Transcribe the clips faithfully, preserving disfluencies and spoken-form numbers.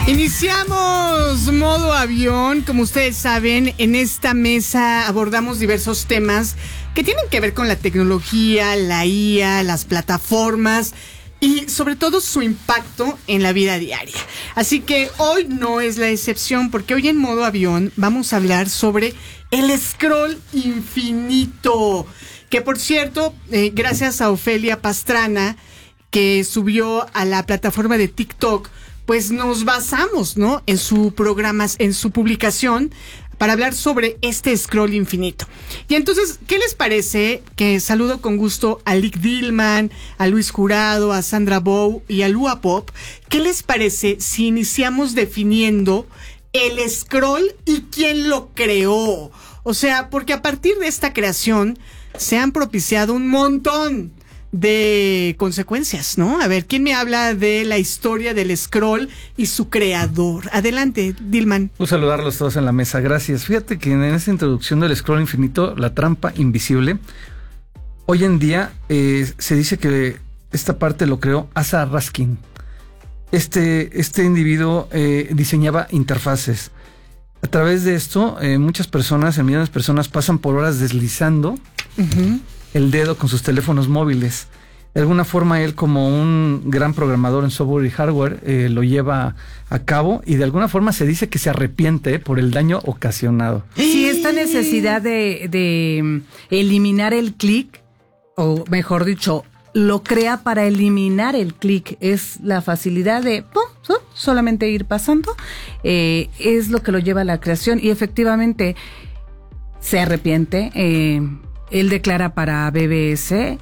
Iniciamos modo avión. Como ustedes saben, en esta mesa abordamos diversos temas que tienen que ver con la tecnología, la I A, las plataformas y sobre todo su impacto en la vida diaria. Así que hoy no es la excepción, porque hoy en modo avión vamos a hablar sobre el scroll infinito, que por cierto, eh, gracias a Ofelia Pastrana, que subió a la plataforma de TikTok, pues nos basamos, ¿no?, en su programa, en su publicación, para hablar sobre este scroll infinito. Y entonces, ¿qué les parece que saludo con gusto a Lick Dillman, a Luis Jurado, a Sandra Bow y a Lua Pop? ¿Qué les parece si iniciamos definiendo el scroll y quién lo creó? O sea, porque a partir de esta creación se han propiciado un montón de consecuencias, ¿no? A ver, ¿quién me habla de la historia del scroll y su creador? Adelante, Dillman. Un saludarlos todos en la mesa, gracias. Fíjate que en esta introducción del scroll infinito, la trampa invisible, hoy en día eh, se dice que esta parte lo creó Asa Raskin. Este, este individuo eh, diseñaba interfaces. A través de esto, eh, muchas personas, millones de personas, pasan por horas deslizando uh-huh. el dedo con sus teléfonos móviles. De alguna forma, él, como un gran programador en software y hardware, eh, lo lleva a cabo, y de alguna forma se dice que se arrepiente por el daño ocasionado. Sí, esta necesidad de, de eliminar el clic, o mejor dicho, lo crea para eliminar el clic. Es la facilidad de ¡pum! Solamente ir pasando, eh, es lo que lo lleva a la creación, y efectivamente se arrepiente. Eh, él declara para B B S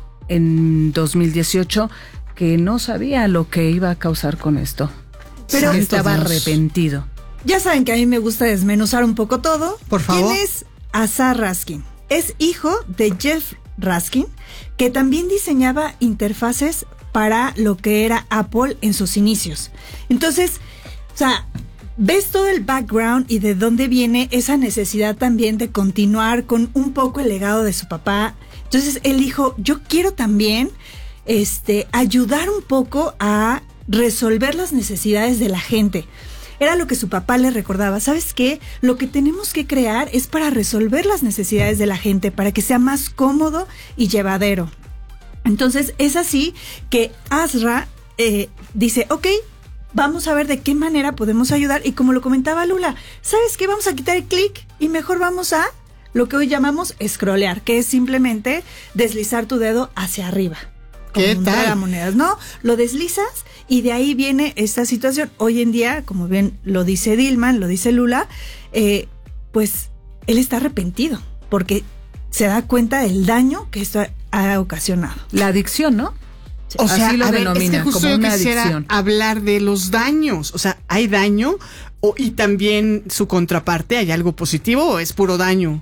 en dos mil dieciocho que no sabía lo que iba a causar con esto, pero estaba arrepentido. Ya saben que a mí me gusta desmenuzar un poco todo. Por favor. ¿Quién es Asa Raskin? Es hijo de Jeff Raskin, que también diseñaba interfaces para lo que era Apple en sus inicios. Entonces, o sea, ves todo el background y de dónde viene esa necesidad también de continuar con un poco el legado de su papá. Entonces él dijo, yo quiero también este, ayudar un poco a resolver las necesidades de la gente. Era lo que su papá le recordaba. ¿Sabes qué? Lo que tenemos que crear es para resolver las necesidades de la gente, para que sea más cómodo y llevadero. Entonces es así que Asra eh, dice, ok, vamos a ver de qué manera podemos ayudar. Y como lo comentaba Lula, ¿sabes qué? Vamos a quitar el clic y mejor vamos a lo que hoy llamamos scrollear, que es simplemente deslizar tu dedo hacia arriba. ¿Qué tal? Monedas, ¿no? Lo deslizas y de ahí viene esta situación. Hoy en día, como bien lo dice Dillman, lo dice Lula, eh, pues él está arrepentido porque se da cuenta del daño que esto ha ocasionado. La adicción, ¿no? O sea, así lo a ver, denomina, es que justo como una yo quisiera adicción. hablar de los daños. O sea, ¿hay daño? O, y también su contraparte, ¿hay algo positivo o es puro daño?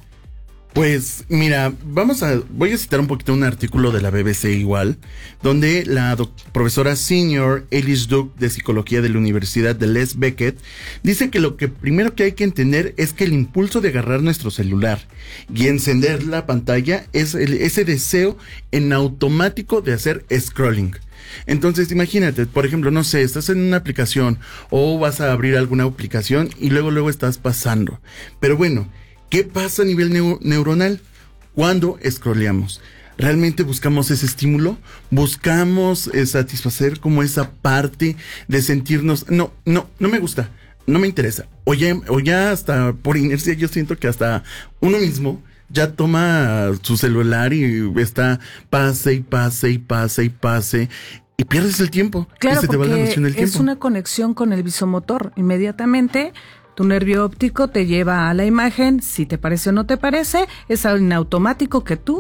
Pues mira, vamos a, voy a citar un poquito un artículo de la B B C igual, donde la doc, profesora senior Alice Duke de Psicología de la Universidad de Les Beckett dice que lo que primero que hay que entender es que el impulso de agarrar nuestro celular y encender la pantalla es el, ese deseo en automático de hacer scrolling. Entonces imagínate, por ejemplo, no sé, estás en una aplicación o vas a abrir alguna aplicación y luego luego estás pasando. Pero bueno, ¿qué pasa a nivel neu- neuronal cuando scrolleamos? ¿Realmente buscamos ese estímulo? ¿Buscamos eh, satisfacer como esa parte de sentirnos? No, no, no me gusta, no me interesa. O ya, o ya hasta por inercia yo siento que hasta uno mismo ya toma su celular y está pase y pase y pase y pase y pierdes el tiempo. Claro, y se te va la noción del porque es tiempo. una conexión con el visomotor. Inmediatamente tu nervio óptico te lleva a la imagen, si te parece o no te parece, es en automático que tú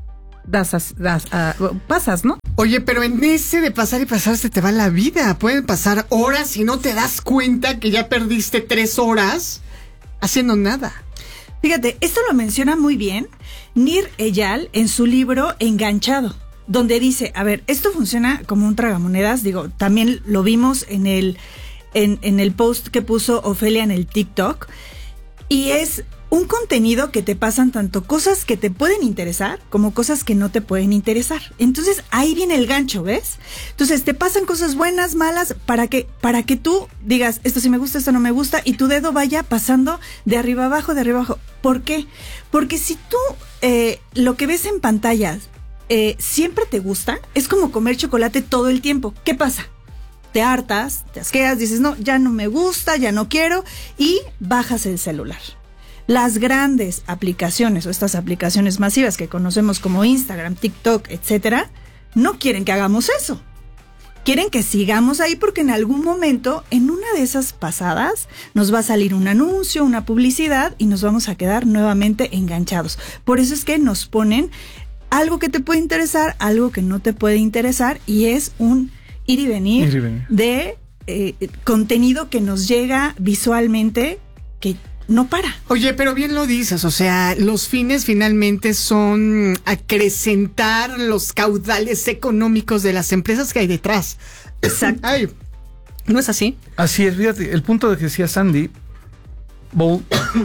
das, a, das a, pasas, ¿no? Oye, pero en ese de pasar y pasar se te va la vida. Pueden pasar horas y no te das cuenta que ya perdiste tres horas haciendo nada. Fíjate, esto lo menciona muy bien Nir Eyal en su libro Enganchado, donde dice, a ver, esto funciona como un tragamonedas. Digo, también lo vimos en el... En, en el post que puso Ofelia en el TikTok, y es un contenido que te pasan tanto cosas que te pueden interesar como cosas que no te pueden interesar. Entonces ahí viene el gancho, ¿ves? Entonces te pasan cosas buenas, malas, para que, para que tú digas, esto sí me gusta, esto no me gusta, y tu dedo vaya pasando de arriba abajo, de arriba abajo. ¿Por qué? Porque si tú eh, lo que ves en pantallas eh, siempre te gusta, es como comer chocolate todo el tiempo. ¿Qué pasa? Te hartas, te asqueas, dices, no, ya no me gusta, ya no quiero, y bajas el celular. Las grandes aplicaciones o estas aplicaciones masivas que conocemos como Instagram, TikTok, etcétera, no quieren que hagamos eso. Quieren que sigamos ahí porque en algún momento, en una de esas pasadas, nos va a salir un anuncio, una publicidad y nos vamos a quedar nuevamente enganchados. Por eso es que nos ponen algo que te puede interesar, algo que no te puede interesar, y es un ir y venir, ir y venir. de eh, contenido que nos llega visualmente que no para. Oye, pero bien lo dices, o sea, los fines finalmente son acrecentar los caudales económicos de las empresas que hay detrás. Exacto. Ay, ¿no es así? Así es, fíjate, el punto de que decía Sandy, Bowl,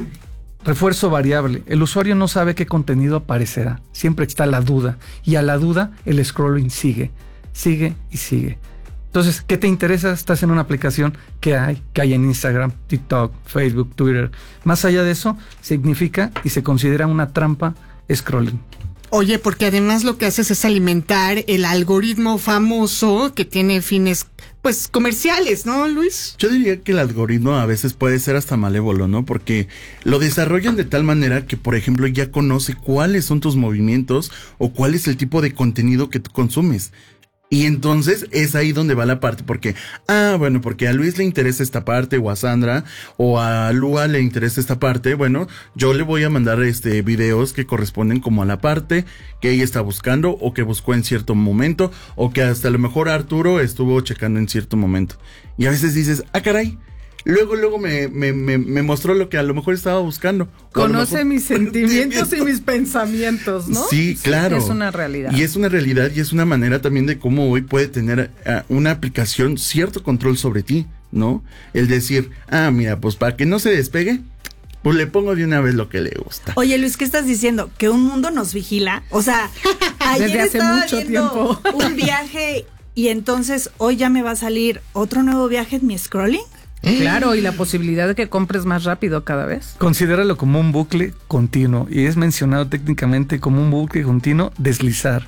refuerzo variable. El usuario no sabe qué contenido aparecerá. Siempre está la duda. Y a la duda, el scrolling sigue, sigue y sigue. Entonces, ¿qué te interesa? Estás en una aplicación que hay, que hay en Instagram, TikTok, Facebook, Twitter. Más allá de eso, significa y se considera una trampa scrolling. Oye, porque además lo que haces es alimentar el algoritmo famoso que tiene fines, pues, comerciales, ¿no, Luis? Yo diría que el algoritmo a veces puede ser hasta malévolo, ¿no? Porque lo desarrollan de tal manera que, por ejemplo, ya conoce cuáles son tus movimientos o cuál es el tipo de contenido que tú consumes. Y entonces es ahí donde va la parte, porque, ah, bueno, porque a Luis le interesa esta parte, o a Sandra, o a Lua le interesa esta parte, bueno, yo le voy a mandar este videos que corresponden como a la parte que ella está buscando, o que buscó en cierto momento, o que hasta a lo mejor Arturo estuvo checando en cierto momento. Y a veces dices, ah, caray, luego, luego me, me, me, me mostró lo que a lo mejor estaba buscando. Conoce mejor, mis sentimientos y mis pensamientos, ¿no? Sí, claro. Es una realidad. Y es una realidad y es una manera también de cómo hoy puede tener uh, una aplicación cierto control sobre ti, ¿no? El decir, ah, mira, pues para que no se despegue, pues le pongo de una vez lo que le gusta. Oye, Luis, ¿qué estás diciendo? ¿Que un mundo nos vigila? O sea, ayer desde hace estaba mucho viendo tiempo. un viaje y entonces hoy ya me va a salir otro nuevo viaje en mi scrolling. Claro, y la posibilidad de que compres más rápido cada vez. Considéralo como un bucle continuo, y es mencionado técnicamente como un bucle continuo, deslizar.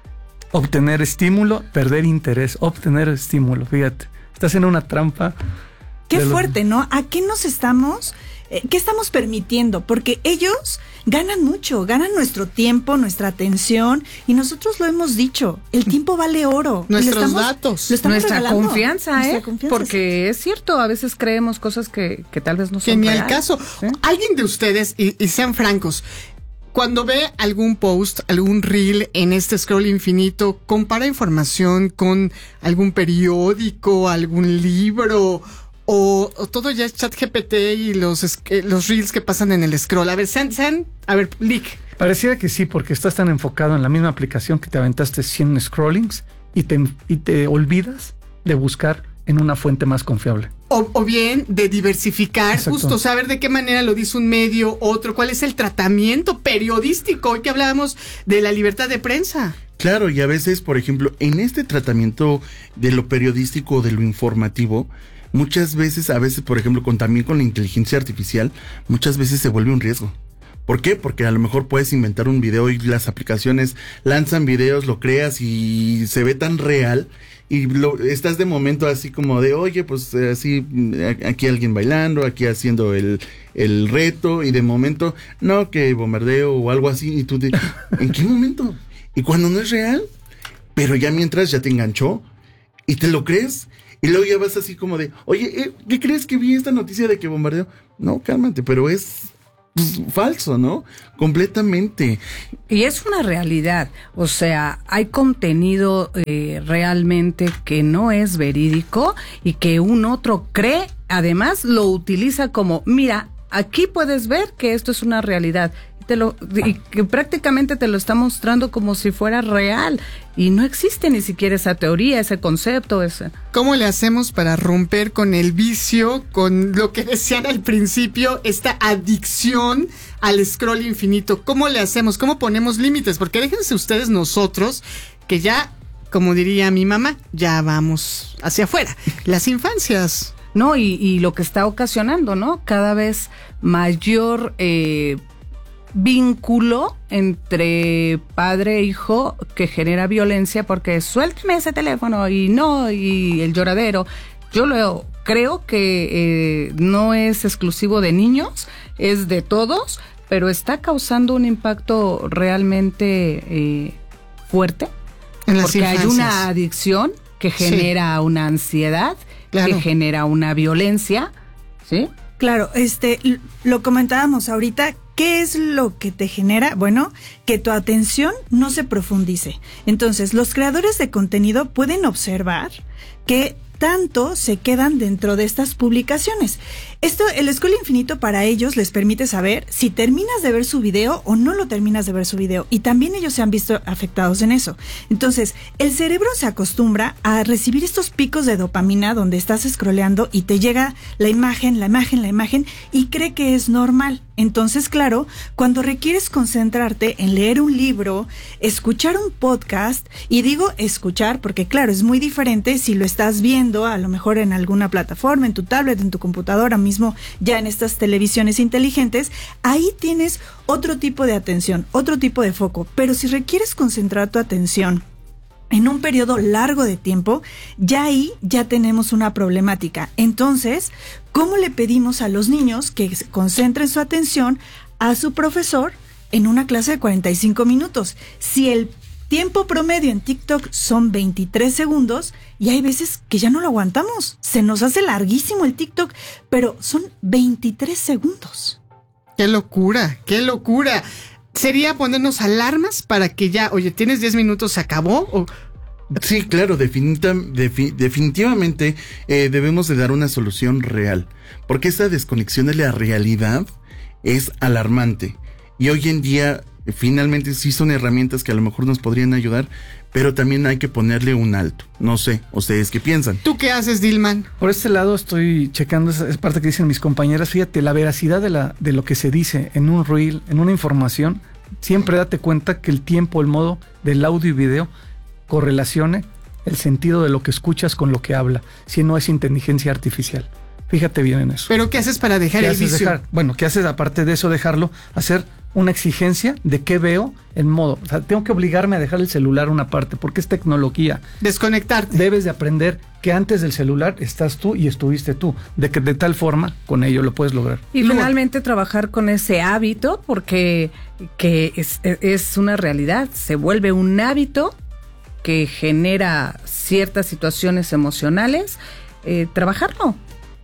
Obtener estímulo, perder interés, obtener estímulo, fíjate. Estás en una trampa. Qué fuerte, ¿no? ¿A qué nos estamos, eh, qué estamos permitiendo? Porque ellos ganan mucho, ganan nuestro tiempo, nuestra atención, y nosotros lo hemos dicho, el tiempo vale oro. Nuestros estamos, datos. Nuestra regalando. confianza, Nuestra ¿eh? confianza, Porque sí. Es cierto, a veces creemos cosas que, que tal vez no son Que ni reales. al caso. ¿Sí? Alguien de ustedes, y, y sean francos, cuando ve algún post, algún reel en este scroll infinito, compara información con algún periódico, algún libro, o, o todo ya es ChatGPT y los, eh, los reels que pasan en el scroll. A ver, sean, sean, a ver, Lick. Pareciera que sí, porque estás tan enfocado en la misma aplicación que te aventaste cien scrollings y te, y te olvidas de buscar en una fuente más confiable. O, o bien de diversificar, Exacto. justo saber de qué manera lo dice un medio, otro, cuál es el tratamiento periodístico. Hoy que hablábamos de la libertad de prensa. Claro, y a veces, por ejemplo, en este tratamiento de lo periodístico o de lo informativo, muchas veces, a veces, por ejemplo, con también con la inteligencia artificial, muchas veces se vuelve un riesgo. ¿Por qué? Porque a lo mejor puedes inventar un video y las aplicaciones lanzan videos, lo creas y se ve tan real y lo, estás de momento así como de, oye, pues así, aquí alguien bailando, aquí haciendo el, el reto, y de momento, no, que bombardeo o algo así, y tú de, ¿en qué momento? Y cuando no es real, pero ya mientras ya te enganchó y te lo crees. Y luego ya vas así como de, oye, ¿eh, ¿qué crees que vi esta noticia de que bombardeo? No, cálmate, pero es pues, falso, ¿no? Completamente. Y es una realidad, o sea, hay contenido eh, realmente que no es verídico y que un otro cree, además lo utiliza como, mira, aquí puedes ver que esto es una realidad. te lo, y que prácticamente te lo está mostrando como si fuera real. Y no existe ni siquiera esa teoría, ese concepto, ese. ¿Cómo le hacemos para romper con el vicio, con lo que decían al principio, esta adicción al scroll infinito? ¿Cómo le hacemos? ¿Cómo ponemos límites? Porque déjense ustedes nosotros, que ya, como diría mi mamá, ya vamos hacia afuera. Las infancias. No, y, y lo que está ocasionando, ¿no? Cada vez mayor eh, vínculo entre padre e hijo que genera violencia porque suéltame ese teléfono y no, y el lloradero. Yo lo creo que eh, no es exclusivo de niños, es de todos, pero está causando un impacto realmente eh, fuerte. En las porque infancias. Hay una adicción que genera sí. una ansiedad, claro. que genera una violencia, ¿sí? Claro, este, lo comentábamos ahorita, ¿qué es lo que te genera? Bueno, que tu atención no se profundice. Entonces, los creadores de contenido pueden observar que tanto se quedan dentro de estas publicaciones. Esto, el scroll infinito para ellos les permite saber si terminas de ver su video o no lo terminas de ver su video. Y también ellos se han visto afectados en eso. Entonces, el cerebro se acostumbra a recibir estos picos de dopamina donde estás scrolleando y te llega la imagen, la imagen, la imagen y cree que es normal. Entonces, claro, cuando requieres concentrarte en leer un libro, escuchar un podcast, y digo escuchar porque claro, es muy diferente si lo estás viendo a lo mejor en alguna plataforma, en tu tablet, en tu computadora, mismo ya en estas televisiones inteligentes, ahí tienes otro tipo de atención, otro tipo de foco, pero si requieres concentrar tu atención en un periodo largo de tiempo, ya ahí ya tenemos una problemática. Entonces, ¿cómo le pedimos a los niños que concentren su atención a su profesor en una clase de cuarenta y cinco minutos? Si el tiempo promedio en TikTok son veintitrés segundos y hay veces que ya no lo aguantamos. Se nos hace larguísimo el TikTok, pero son veintitrés segundos. ¡Qué locura! ¡Qué locura! ¿Sería ponernos alarmas para que ya, oye, tienes diez minutos, se acabó? ¿O? Sí, claro, definita, defi, definitivamente eh, debemos de dar una solución real, porque esta desconexión de la realidad es alarmante y hoy en día finalmente sí son herramientas que a lo mejor nos podrían ayudar, pero también hay que ponerle un alto. No sé, ¿ustedes qué piensan? ¿Tú qué haces, Dilman? Por este lado estoy checando esa, esa parte que dicen mis compañeras. Fíjate, la veracidad de, la, de lo que se dice en un reel, en una información, siempre date cuenta que el tiempo, el modo del audio y video correlacione el sentido de lo que escuchas con lo que habla, si no es inteligencia artificial. Fíjate bien en eso. ¿Pero qué haces para dejar ¿Qué el haces vicio? Dejar? Bueno, ¿qué haces aparte de eso? Dejarlo, hacer una exigencia de qué veo en modo. O sea, tengo que obligarme a dejar el celular una parte, porque es tecnología. Desconectarte. Debes de aprender que antes del celular estás tú y estuviste tú, de que de tal forma con ello lo puedes lograr. Y Luego, finalmente trabajar con ese hábito, porque que es, es una realidad, se vuelve un hábito que genera ciertas situaciones emocionales, eh, trabajarlo.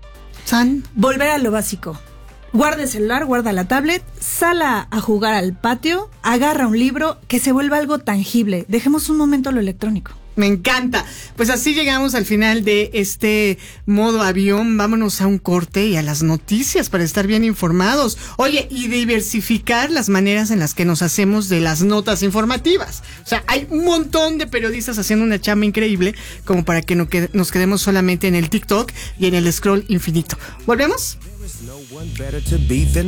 San. Volver a lo básico. Guarda el celular, guarda la tablet, sal a, a jugar al patio, agarra un libro, que se vuelva algo tangible. Dejemos un momento lo electrónico. Me encanta. Pues así llegamos al final de este modo avión. Vámonos a un corte y a las noticias para estar bien informados. Oye, y diversificar las maneras en las que nos hacemos de las notas informativas. O sea, hay un montón de periodistas haciendo una chamba increíble como para que no qued- nos quedemos solamente en el TikTok y en el scroll infinito. ¿Volvemos? No one better to be than